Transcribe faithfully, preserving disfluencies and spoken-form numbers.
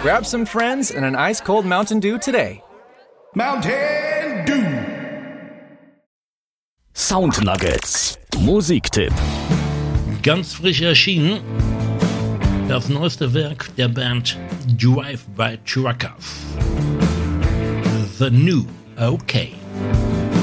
Grab some friends and an ice-cold Mountain Dew today. Mountain Dew. Sound Nuggets. Musiktipp. Ganz frisch erschienen das neueste Werk der Band Drive-By Truckers. The New Okay.